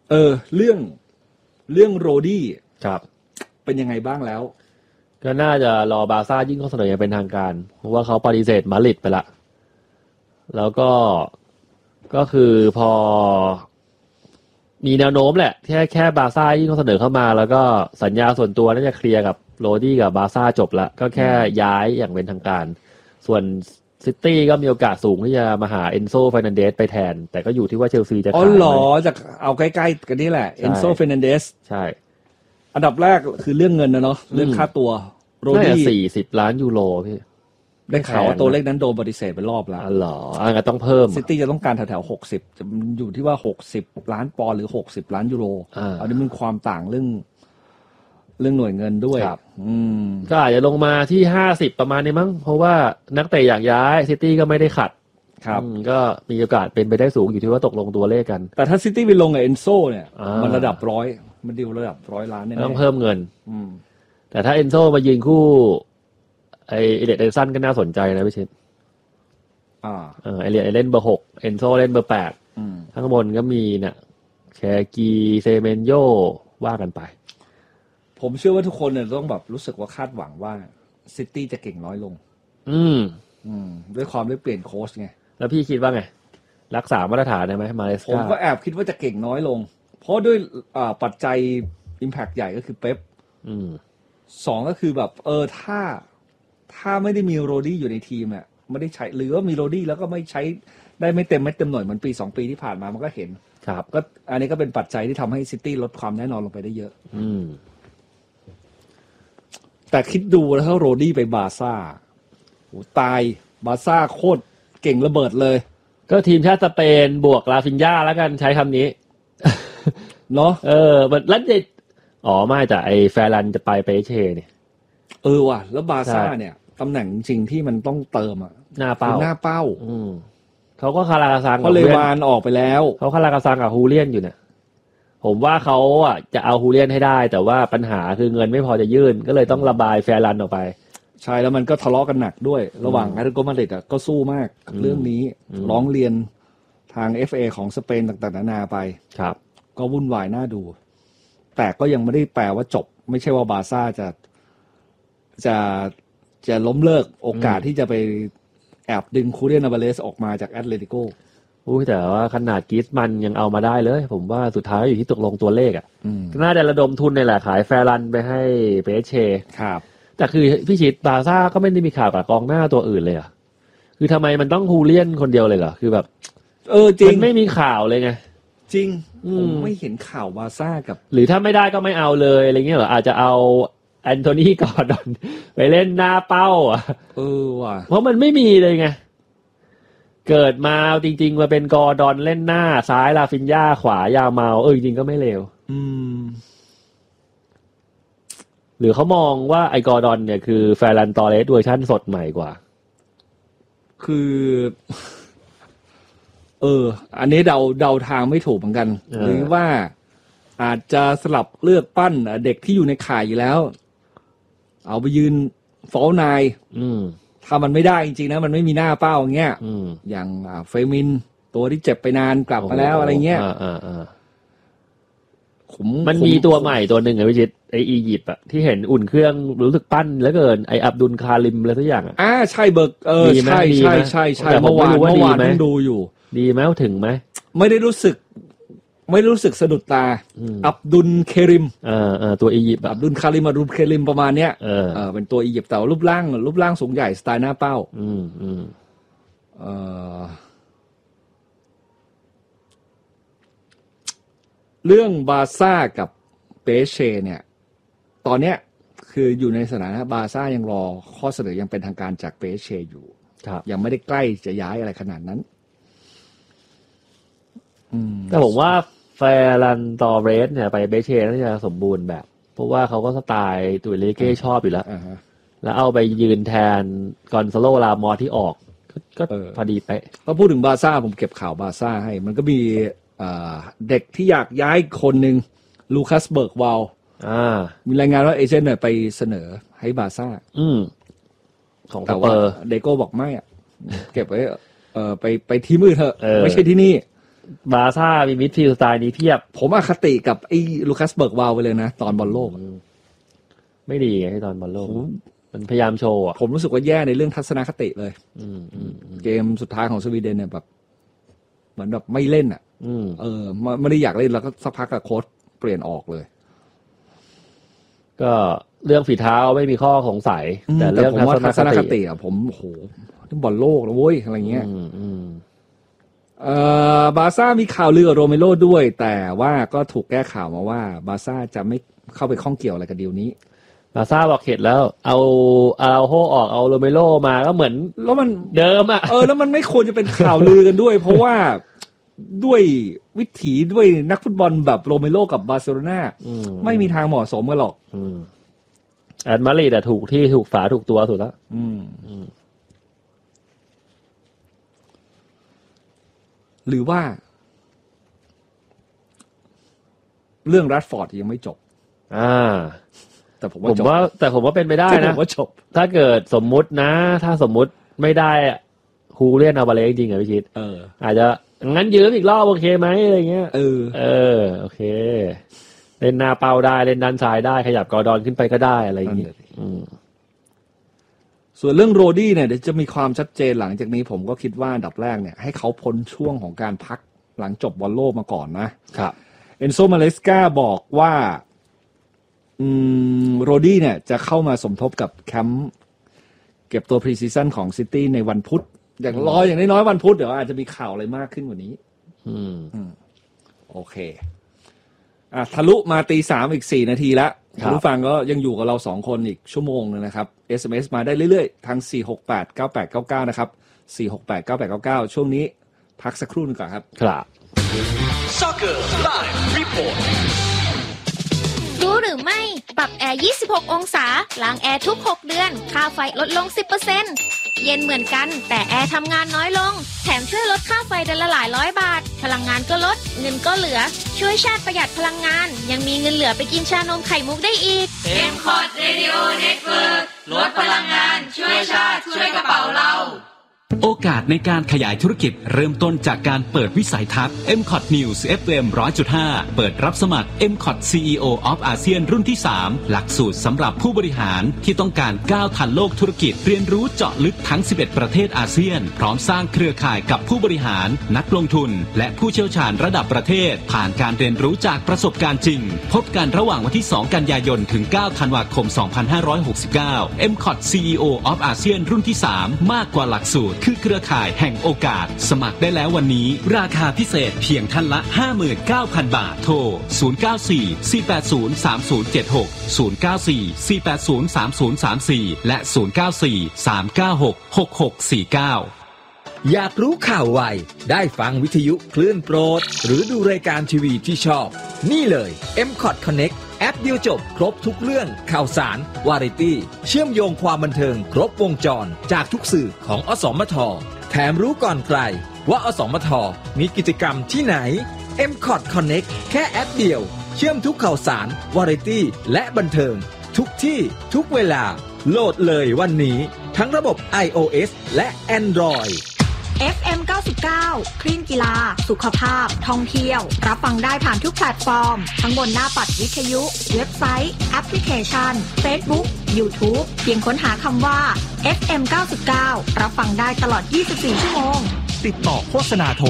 เรื่องโรดี้ครับเป็นยังไงบ้างแล้วก็น่าจะรอบาร์ซ่ายื่นข้อเสนออย่างเป็นทางการเพราะว่าเขาปฏิเสธมาดริดไปละแล้วก็คือพอมีแนวโน้มแหละแค่บาร์ซ่ายื่นข้อเสนอเข้ามาแล้วก็สัญญาส่วนตัวน่าจะเคลียร์กับโรดี้กับบาร์ซ่าจบละก็แค่ย้ายอย่างเป็นทางการส่วนซิตี้ก็มีโอกาสสูงที่จะมาหาเอนโซเฟร์นันเดสไปแทนแต่ก็อยู่ที่ว่าเชลซีจะขายอ๋อเหรอจะเอาใกล้ๆกันนี่แหละเอนโซเฟร์นันเดสใช่อันดับแรกคือเรื่องเงินนะเนาะเรื่องค่าตัวโรดี้40 ล้านยูโรพี่ได้ข่าวว่าตัวเลขนั้นโดนปฏิเสธไปรอบแล้วอ๋อเหรอก็ต้องเพิ่มซิตี้จะต้องการแถวๆ60จะอยู่ที่ว่า60ล้านปอนด์หรือ60ล้านยูโรอันนี้มันความต่างเรื่องหน่วยเงินด้วยก็อาจจะลงมาที่50ประมาณนี้มั้งเพราะว่านักเตะอยากย้ายซิตี้ก็ไม่ได้ขัดครับก็มีโอกาสเป็นไปได้สูงอยู่ที่ว่าตกลงตัวเลขกันแต่ถ้าซิตี้ไปลงกับเอนโซเนี่ยมันระดับ100มันดีลระดับ100 ล้านแน่ๆต้องเพิ่มเงินแต่ถ้าเอนโซมายืนคู่ไอเดดเอซันก็น่าสนใจนะพี่ชิดไอเล่นเบอร์6เอนโซเล่นเบอร์8ข้างบนก็มีเนี่ยแคกีเซเมนโยว่ากันไปผมเชื่อว่าทุกคนเนี่ยต้องแบบรู้สึกว่าคาดหวังว่าซิตี้จะเก่งน้อยลงด้วยความได้เปลี่ยนโค้ชไงแล้วพี่คิดว่าไงรักษามาตรฐานได้ไหมมาเลสกาผมก็แอบคิดว่าจะเก่งน้อยลงเพราะด้วยปัจจัย impact ใหญ่ก็คือเป๊ป2ก็คือแบบถ้าไม่ได้มีโรดี้อยู่ในทีมอ่ะไม่ได้ใช้หรือว่ามีโรดี้แล้วก็ไม่ใช้ได้ไม่เต็มหน่วยเหมือนปี2 ปีที่ผ่านมามันก็เห็นครับก็อันนี้ก็เป็นปัจจัยที่ทำให้ซิตี้ลดความแน่นอนลงไปได้เยอะแต่คิดดูแล้วถ้าโรดี้ไปบาร์ซ่าโหตายบาร์ซ่าโคตรเก่งระเบิดเลยก็ทีมชาติสเปนบวกลาฟินญ่าแล้วกันใช้คำนี้เนาะมันลั่นเด็ดไม่แต่ไอแฟรันจะไปเปเช่เนี่ยว่ะแล้วบาร์ซ่าเนี่ยตำแหน่งจริงที่มันต้องเติมหน้าเป้าเขาก็คาราคาซังเพราะเลวานออกไปแล้วเขาคาราคาซังกับฮูเลียนอยู่เนี่ยผมว่าเขาจะเอาฮูเลียนให้ได้แต่ว่าปัญหาคือเงินไม่พอจะยื่นก็เลยต้องระบายแฟรันออกไปใช่แล้วมันก็ทะเลาะกันหนักด้วยระหว่างแอตเลติโกมาดริดก็สู้มากกับเรื่องนี้ร้องเรียนทาง FA ของสเปนต่างๆนานาไปครับก็วุ่นวายน่าดูแต่ก็ยังไม่ได้แปลว่าจบไม่ใช่ว่าบาร์ซ่าจะล้มเลิกโอกาสที่จะไปแอบดึงคูเรียนอาบาเลสออกมาจากแอตเลติโกแต่ว่าขนาดกรีซมันยังเอามาได้เลยผมว่าสุดท้ายอยู่ที่ตกลงตัวเลขน่าจะระดมทุนในแหละขายแฟรันไปให้เปเช่ครับแต่คือพี่ชิดบาร์ซ่าก็ไม่ได้มีข่าวกับกองหน้าตัวอื่นเลยคือทำไมมันต้องฮูเลียนคนเดียวเลยเหรอคือแบบจริงมันไม่มีข่าวเลยไงจริงผมไม่เห็นข่าวบาร์ซ่ากับหรือถ้าไม่ได้ก็ไม่เอาเลยอะไรเงี้ยเหรออาจจะเอาแอนโทนีกอร์ดอนไปเล่นหน้าเป้าว่ะเพราะมันไม่มีเลยไงเกิดมาจริงๆมาเป็นกอร์ดอนเล่นหน้าซ้ายลาฟินญ่าขวายาเมาจริงๆก็ไม่เลวหรือเขามองว่าไอกอร์ดอนเนี่ยคือแฟรันตอเรสเวอร์ชั่นสดใหม่กว่าคืออันนี้เดาทางไม่ถูกเหมือนกันหรือว่าอาจจะสลับเลือกปั้นเด็กที่อยู่ในข่ายอยู่แล้วเอาไปยืนฟอลนายถ้ามันไม่ได้จริงๆนะมันไม่มีหน้าเป้าอย่างเงี้ยอย่างเฟมินตัวที่เจ็บไปนานกลับมาแล้วอะไรเงี้ยมันมีตัวใหม่ตัวหนึ่งไงพี่จิตไออียิปต์ที่เห็นอุ่นเครื่องรู้สึกปั้นแล้วเกินไออับดุลคาริมอะไรทุกอย่างใช่เบิกใช่เมื่อวานต้องดูอยู่ดีไหมถึงไหมไม่ได้รู้สึกสะดุดตาอับดุลเคริมตัวอียิปต์อับดุลคาริมประมาณเนี้ยเป็นตัวอียิปต์แต่รูปร่างสูงใหญ่สไตล์หน้าเป้าเรื่องบาร์ซ่ากับเปเช่เนี่ยตอนเนี้ยคืออยู่ในสถานะบาร์ซ่ายังรอข้อเสนอยังเป็นทางการจากเปเช่อยู่ยังไม่ได้ใกล้จะย้ายอะไรขนาดนั้นแต่ผมว่าแฟรันตอเรสเนี่ยไปเปเช่น่าจะสมบูรณ์แบบเพราะว่าเขาก็สไตล์ตุยเลเก้ชอบอยู่แล้วแล้วเอาไปยืนแทนกอนซาโลลามอร์ที่ออกก็พอดีไปพอพูดถึงบาร์ซ่าผมเก็บข่าวบาร์ซ่าให้มันก็มีเด็กที่อยากย้ายคนหนึ่งลูคัสเบิร์กวาลมีรายงานว่าเอเจนต์ไปเสนอให้บาร์ซ่าของแต่ว่าเดโก้บอกไม่เก็บไว้ไปที่มือเถอะไม่ใช่ที่นี่บาร์ซ่ามีมิดฟิลด์สไตล์นี้เพียบผมอคติกับไอ้ลูคัสเบิร์กวาลไปเลยนะตอนบอลโลกไม่ดีไงตอนบอลโลกมันพยายามโชว์อ่ะผมรู้สึกว่าแย่ในเรื่องทัศนคติเลยเกมสุดท้ายของสวีเดนเนี่ยแบบเหมือนแบบไม่เล่นอ่ะไม่ได้อยากเล่นแล้วก็สักพักกับโค้ชเปลี่ยนออกเลยก็เรื่องฝีเท้าไม่มีข้อสงสัยแต่เรื่องทัศนคติอ่ะผมโหบอลโลกนะเว้ยอะไรเงี้ยบาร์ซ่ามีข่าวลือกับโรเมโรด้วยแต่ว่าก็ถูกแก้ข่าวมาว่าบาร์ซ่าจะไม่เข้าไปข้องเกี่ยวอะไรกับดีลนี้บาร์ซ่าบอกเข็ดแล้วเอาอาราโฮออกเอาโรเมโรมาก็เหมือนแล้วมันเดิมอ่ะแล้วมันไม่ควรจะเป็นข่าวลือกันด้วยเพราะว่าด้วยวิถีด้วยนักฟุตบอลแบบโรเมโรกับบาร์เซโลนาไม่มีทางเหมาะสมกันหรอกแอดมาดริดแต่ถูกที่ถูกฝาถูกตัวสุดแล้วหรือว่าเรื่องแรดฟอร์ดยังไม่จบแต่ผมว่าเป็นไปได้นะผมว่าจบถ้าเกิดสมมุตินะถ้าสมมุติไม่ได้ฮูเลียนอัลวาเรซจริงๆอ่ะพี่ชิดอาจจะงั้นยืมอีกรอบโอเคไหมอะไรเงี้ยโอเคเล่นหน้าเป้าได้เล่นด้านซ้ายได้ขยับกอร์ดอนขึ้นไปก็ได้อะไรอย่างงี้ส่วนเรื่องโรดี้เนี่ยเดี๋ยวจะมีความชัดเจนหลังจากนี้ผมก็คิดว่าอันดับแรกเนี่ยให้เขาพ้นช่วงของการพักหลังจบบอลโลกมาก่อนนะครับเอนโซมาเลสกาบอกว่าโรดี้เนี่ยจะเข้ามาสมทบกับแคมป์เก็บตัวพรีซีซั่นของซิตี้ในวันพุธอย่างน้อยวันพุธเดี๋ยวอาจจะมีข่าวอะไรมากขึ้นกว่านี้โอเคทะลุมาตี 3อีก4นาทีแล้วคุณผู้ฟังก็ยังอยู่กับเรา2คนอีกชั่วโมงนึงนะครับ SMS มาได้เรื่อยๆทาง4689899นะครับ4689899ช่วงนี้พักสักครู่นึงก่อนครับครับ Soccer Live Report รู้หรือไม่ปรับแอร์26องศาล้างแอร์ทุก6เดือนค่าไฟลดลง 10% เย็นเหมือนกันแต่แอร์ทำงานน้อยลงแถมช่วยลดค่าไฟเดือนละหลายร้อยบาทพลังงานก็ลดเงินก็เหลือช่วยชาติประหยัดพลังงานยังมีเงินเหลือไปกินชานมไข่มุกได้อีก M-Cot Radio Network ลดพลังงานช่วยชาติช่วยกระเป๋าเราโอกาสในการขยายธุรกิจเริ่มต้นจากการเปิดวิสัยทัศน์ M-Cot News FM 100.5 เปิดรับสมัคร M-Cot CEO of ASEAN รุ่นที่ 3 หลักสูตรสำหรับผู้บริหารที่ต้องการก้าวทันโลกธุรกิจเรียนรู้เจาะลึกทั้ง 11 ประเทศอาเซียนพร้อมสร้างเครือข่ายกับผู้บริหารนักลงทุนและผู้เชี่ยวชาญระดับประเทศผ่านการเรียนรู้จากประสบการณ์จริงพบกันระหว่างวันที่ 2 กันยายนถึง 9 ธันวาคม 2569 M-Cot CEO of ASEAN รุ่นที่ 3 มากกว่าหลักสูตรคือเครือข่ายแห่งโอกาสสมัครได้แล้ววันนี้ราคาพิเศษเพียงท่านละ 59,000 บาทโทร 094-480-3076 094-480-3034 และ 094-396-6649 อยากรู้ข่าวไวได้ฟังวิทยุคลื่นโปรดหรือดูรายการทีวีที่ชอบนี่เลย M-Cot Connect แอปเดียวจบครบทุกเรื่องข่าวสารวาไรตี้เชื่อมโยงความบันเทิงครบวงจรจากทุกสื่อของอสมทแถมรู้ก่อนใครว่าอสมทมีกิจกรรมที่ไหน M-Cot Connect แค่แอปเดียวเชื่อมทุกข่าวสารวาไรตี้และบันเทิงทุกที่ทุกเวลาโหลดเลยวันนี้ทั้งระบบ iOS และ Android FM 99 คลื่นกีฬาสุขภาพท่องเที่ยวรับฟังได้ผ่านทุกแพลตฟอร์มทั้งบนหน้าปัดวิทยุเว็บไซต์แอปพลิเคชัน Facebook YouTube เพียงค้นหาคำว่า FM 99รับฟังได้ตลอด24ชั่วโมงติดต่อโฆษณาโทร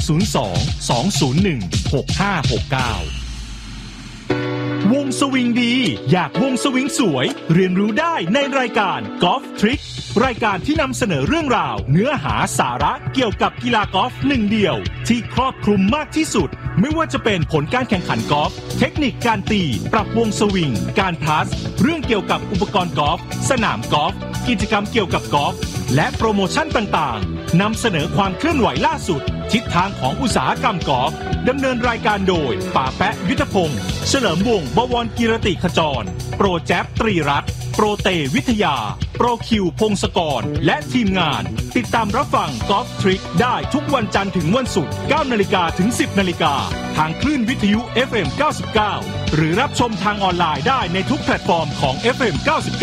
02-201-6569 วงสวิงดีอยากวงสวิงสวยเรียนรู้ได้ในรายการ Golf Trick รายการที่นำเสนอเรื่องราวเนื้อหาสาระเกี่ยวกับกีฬากอล์ฟหนึ่งเดียวที่ครอบคลุมมากที่สุดไม่ว่าจะเป็นผลการแข่งขันกอล์ฟเทคนิคการตีปรับวงสวิงการพลัสเรื่องเกี่ยวกับอุปกรณ์กอล์ฟสนามกอล์ฟกิจกรรมเกี่ยวกับกอล์ฟและโปรโมชั่นต่างๆนำเสนอความเคลื่อนไหวล่าสุดทิศทางของอุตสาหกรรมกอล์ฟดำเนินรายการโดยป่าแปะยุทธพงศ์เฉลิมวงศ์บวรกิรติขจรโปรแจ๊บตรีรัตน์โปรเตวิทยาโปรคิวพงศกรและทีมงานติดตามรับฟังกอล์ฟทริคได้ทุกวันจันทร์ถึงวันศุกร์ 9 นาฬิกาถึง 10 นาฬิกาทางคลื่นวิทยุ FM 99 หรือรับชมทางออนไลน์ได้ในทุกแพลตฟอร์มของ FM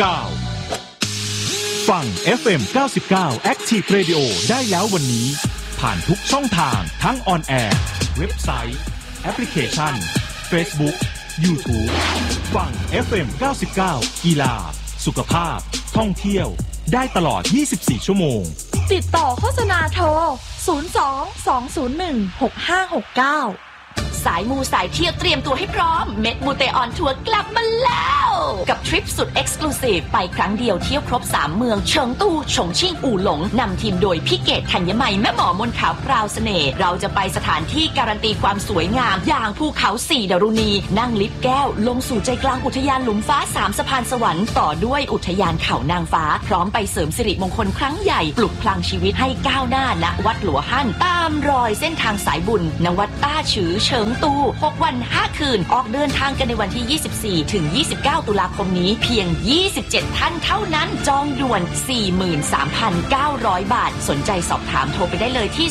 99 ฟัง FM 99 Active Radio ได้แล้ววันนี้ผ่านทุกช่องทางทั้งออนแอร์เว็บไซต์แอปพลิเคชัน Facebook YouTube ฟัง FM 99กีฬาสุขภาพท่องเที่ยวได้ตลอด24ชั่วโมงติดต่อโฆษณาโทร02-201-6569 สายมูสายเที่ยวเตรียมตัวให้พร้อมเม็ดมูเตออนทัวร์กลับมาแล้วกับทริปสุดเอ็กซ์คลูซีฟไปครั้งเดียวเที่ยวครบ3เมืองเฉิงตูฉงชิ่งอู่หลงนำทีมโดยพี่เกตธัญมัยแม่หมอมนขาวพราวเสน่ห์เราจะไปสถานที่การันตีความสวยงามอย่างภูเขา4ดารุณีนั่งลิฟต์แก้วลงสู่ใจกลางอุทยานหลุมฟ้า3สะพานสวรรค์ต่อด้วยอุทยานเขานางฟ้าพร้อมไปเสริมสิริมงคลครั้งใหญ่ปลุกพลังชีวิตให้ก้าวหน้าณวัดหลัวฮั่นตามรอยเส้นทางสายบุญณวัดต้าฉือเฉิงตู6 วัน 5 คืนออกเดินทางกันในวันที่24 ถึง 29 ตุลาคมนี้เพียง27ท่านเท่านั้นจองด่วน 43,900 บาทสนใจสอบถามโทรไปได้เลยที่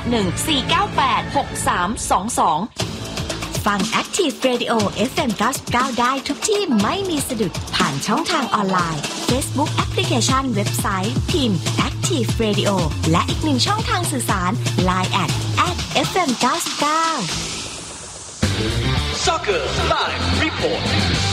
0814986322 ฟัง Active Radio FM 99ได้ทุกที่ไม่มีสะดุดผ่านช่องทางออนไลน์ Facebook แอปพลิเคชันเว็บไซต์พิมพ์ Active Radio และอีกหนึ่งช่องทางสื่อสาร Line @FM 99 Soccer Live Report